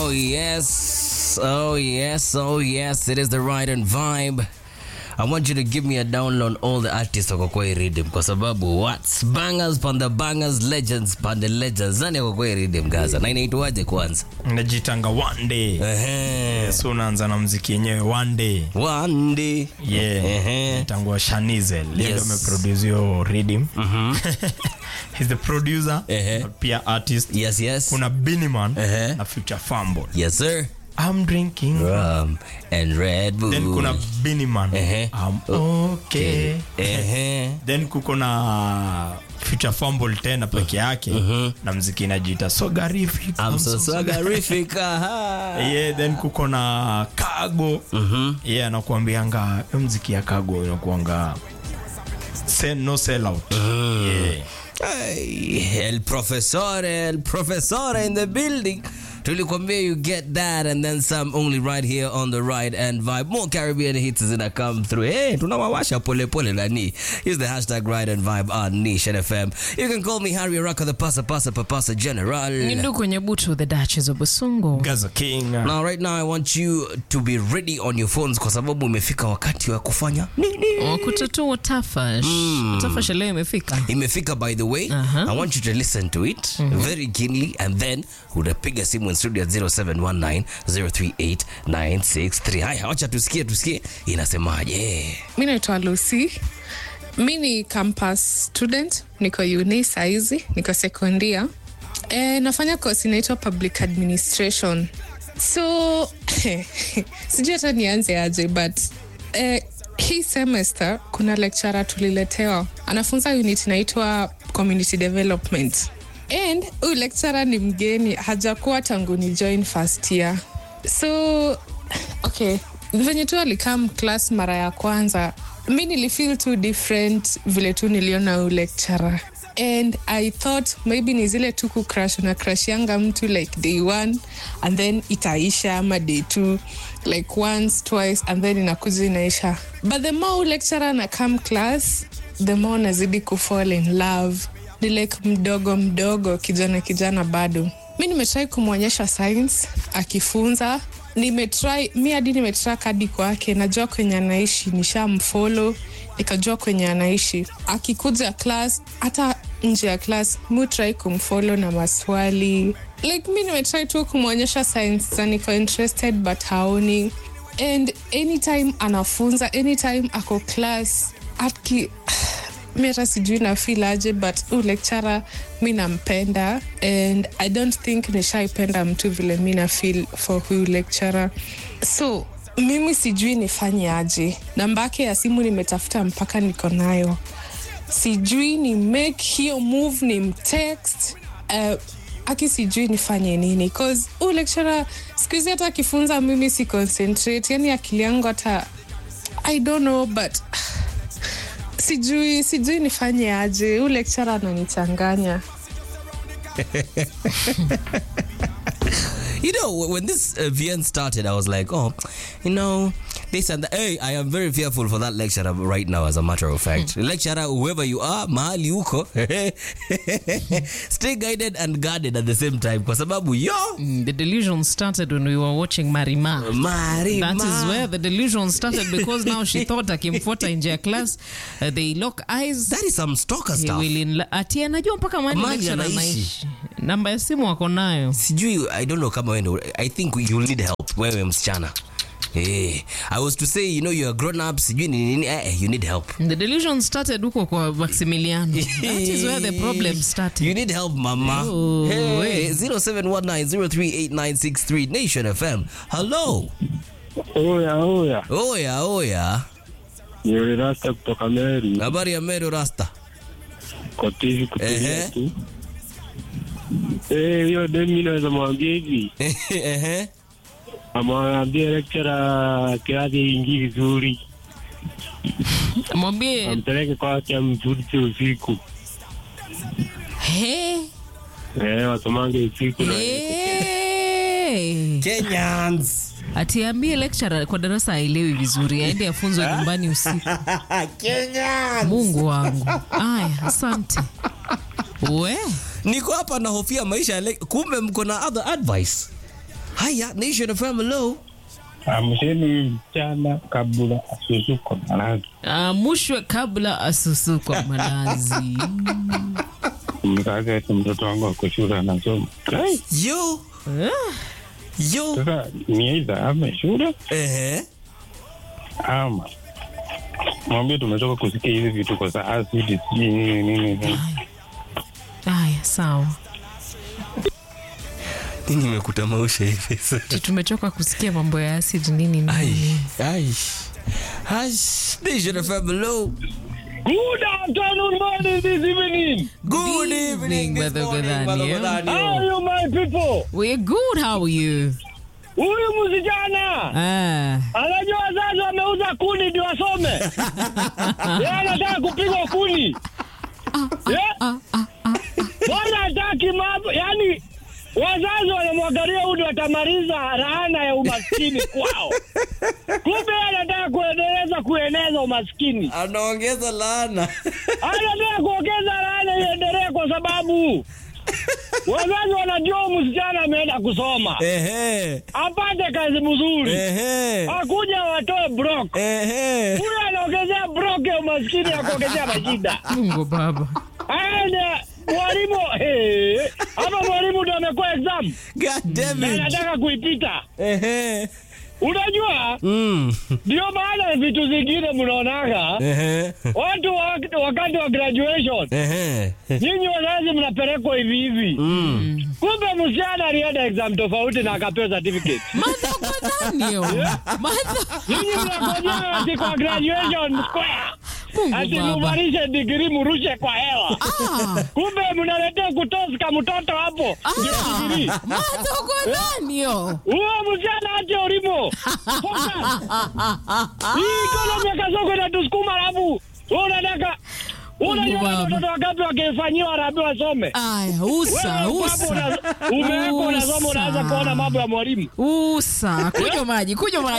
Oh yes, oh yes, oh yes, it is the Ride and Vibe. I want you to give me a download on all the artists wako kwa rhythm kwa sababu what's bangers panda bangers, legends panda legends. Nani wako kwa rhythm Gaza? Na inaitwaje kwanza? Najitanga One Day. So unaanza na muziki yenyewe One Day. One Day. Yeah. Tangwa Shanizel. Leo ameproduce yo rhythm. He's the producer, pia artist. Yes, yes. Kuna Biniman na Future Fumble. Yes, sir. I'm drinking rum and Red Bull. Then kuna Biniman. I'm okay. Then kuko na Future Fumble tena peke yake na muziki inajiita Sogarific. I'm so sogarific. Yeah, then kuko na Cargo. Yeah, nakuambianga muziki ya Cargo inakuanga no sell out. Yeah. Hey, El Professore in the building. Tulikwambia you get that and then some, only right here on the Ride and Vibe. More Caribbean hits is gonna come through. Hey, tunawawasha pole pole nani. Use the hashtag Ride and Vibe on Nation FM. You can call me Harry Araka, the Pasa General. Nindu kwenye butu, the Duchess of Busungu. Gaza King. Now right now I want you to be ready on your phones kwa sababu umefika wakati wa kufanya nini? Kutatua tafash. Tafash leo imefika. Imefika by the way. I want you to listen to it very keenly and then unapiga simu studio at 0719038963. Haya, acha tusikie inasemaje. Mimi naitwa Lucy. Mimi ni campus student, niko uni saizi, niko sekondia. Nafanya course inaitwa public administration. So sijui hata nianze aje but hii semester kuna lecturer tuliletewa. Anafunza unit inaitwa community development. And huyu lecturer ni mgeni, hajakuwa tangu ni join first year. So, okay, venye tu alikam class mara ya kwanza, mi nilifeel too different vile tu niliona huyu lecturer. And I thought maybe ni zile tu kucrush, una crush yanga mtu like day 1 and then itaisha ama day 2, like once, twice and then inakuja inaisha. But the more lecturer na come class, the more nazidi kufall in love. Ni like mdogo kijana bado. Mimi nimetry kumwonyesha science akifunza. Mimi hadi nimetrack hadi kwake, najua kwenye anaishi, nishamfollow, nikajua kwenye anaishi. Akikuja class, hata nje ya class, mimi try kumfollow na maswali. Like mimi nimetry tu kumwonyesha science, na niko interested but haoni. And anytime anafunza, anytime ako class, mimi hata sijui na feel aje but lecturer mimi nampenda and I don't think nishaipenda mtu vile mimi na feel for huyu lecturer. So mimi sijui nifanye aje. Namba yake ya simu nimetafuta mpaka niko nayo. Sijui ni make hiyo move, ni mtext. Sijui nifanye nini cause lecturer siku hizi hata akifunza mimi si concentrate, yani akili yangu hata I don't know but sijui nifanye aje. Lecturer ananichanganya. You know, when this VN started, I was like, oh, you know, this and that. Hey, I am very fearful for that lecturer right now, as a matter of fact. Lecturer, whoever you are, mahali uko, stay guided and guarded at the same time. Kwa sababu, the delusion started when we were watching Marima. That is where the delusion started because now she thought akimfuata nje ya class, they lock eyes. That is some stalker stuff. Ati anajua mpaka mahali lecturer anaishi. Namba ya simu wako nayo. Sijui, I don't know kama wendo. I think you need help. Wewe msichana. Hey, I was to say, you know, you're grown ups, you need help. The delusion started huko kwa Maximiliano. That is where the problem started. You need help, mama. Oh, hey, 0719038963 Nation FM. Hello. Oya. Ni Rasta kutoka Meru. Habari ya Meru Rasta. Kotizi kutulia tu. Hiyo demi naweza mwambia hivi. Amwambie lecturer kiasi ingi vizuri. Mwambie ampeleke kwake mfundishe usiku. Wasomange usiku na Kenyans. Atiambie lecturer kwa darasa haelewi vizuri, aende afunzwe nyumbani usiku. Kenyans. Mungu wangu. Aya, asante. Niko hapa na hofia maisha, kumbe mko na other advice. Haya, Nation FM, hello. Amsheni mchana kabla asusukwe malazi. Amushwe kabla asusukwe malazi. Mkaza mtoto wangu ako shule anasoma. Yo. Sasa ni aidha ame shule. Ama mwambie tumetoka kusikia hizi vitu kwa saa acid nini. Haya, sawa. Nini nimekutamausha hivi sasa? Tumechoka kusikia mambo ya acid nini. Ai. Nation FM, hello. Good afternoon, morning, this evening. Good evening, Brother Godani. How are you, my people? We're good, how are you? Huyu msijana anajua wazazi wameuza kuni ndio wasome. Yeye anataka kupigwa kuni. Bora hataki mambo, yani wazazi wanamwangalia huyu watamaliza laana ya umaskini kwao. Kumbe anataka kueneza umaskini. Anaongeza laana. Anataka kuongeza laana iendelee kwa sababu wazazi wanajua msichana ameenda kusoma. Apate kazi mzuri. Akuja watoe broke. Huyu anaongezea broke ya umaskini ya kuongezea mashida. Mungu baba. Aende mwalimu hapa mwalimu ndio amekuwa exam. God damn it. Anataka kuipita. Unajua? Ndio maana vitu zingine mnaonaga. Watu wakati wa graduation. Nyinyi wazazi mnapelekwa hivi. Kumbe msichana alienda exam tofauti na akapewa certificate. Nyinyi mnakojea kwa graduation square. Ati mvarishe degree murushe kwa hewa. Kumbe mnaletea kutoska mtoto hapo. Matoko nani yo? Huyo msichana aje ulimo. Hii kama miaka soko na tusukuma alafu unataka watoto wakapi wakifanyiwa arabi wasome. Aya, usa. Umeweka unasoma unaanza kuona mambo ya mwalimu. Usa, kunywa maji.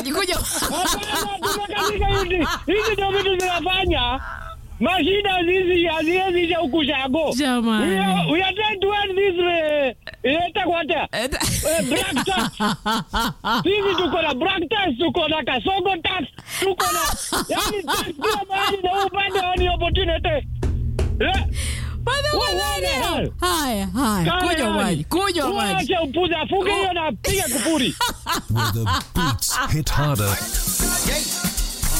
Hizi ndio vitu zinafanya mashida hizi haziwezi ukushago. Jamani. We are trying to end this black tax. Sisi tuko na black tax, tuko na kasogo tax, tuko na yani tax kila mahali na upande wa ni opportunity. Haya. Kunywa maji. Acha upuzi afunge hiyo na piga kufuri. Where the beats hit harder.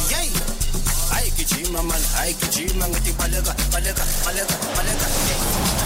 Ay kichima man, ay kichima ngati balega.